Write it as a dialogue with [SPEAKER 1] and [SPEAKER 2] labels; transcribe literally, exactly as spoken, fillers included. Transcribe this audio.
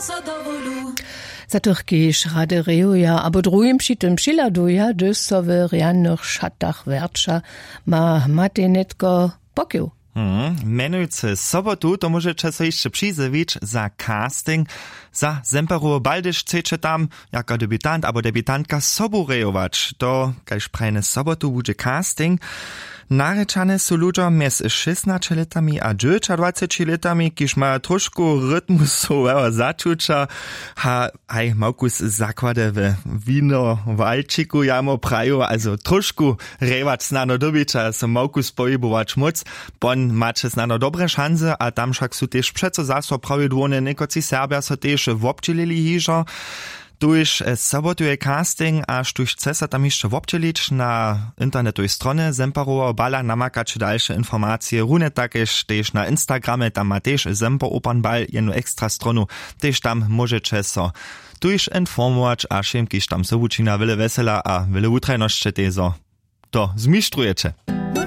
[SPEAKER 1] Za Türkisch raderejoja, abo drugim przy tym přiladuja, gdyż so w riannych szatach wercza ma matenetko pokił.
[SPEAKER 2] Hmm, menujúce sobotu, to môžete sa ešte prizviť za casting. Za Semperovo baldyž chcete tam, jako debutant abo debutantka sobu rejować. To, kajž prajne sobotu bude casting. Narečane sú ľuďom mes šestnásť letami a dvadsať letami, kiž má trošku rytmusového začuča, a aj maukus zaklade v víno valčiku jamo praju, also trošku rewać znano dobyča, so maukus pohybować moc, pon macie znano dobre szanse, a tam však sú tiež přeco zaso pravidłone, nekoci Serbia so tiež vobčilili hižo. Tuž sobotuje casting, až tuž chce sa tam ešte vobčelič na internetovej strone Semperovo bala namakać dalsze informacje. Rune takež tež na Instagrame, tam ma tež Semper Opernball jednu extra stronu, tež tam môžete so tuž informować, a šimkiž tam so učina vele vesela a vele utrajnosće tezo. To zmištrujete.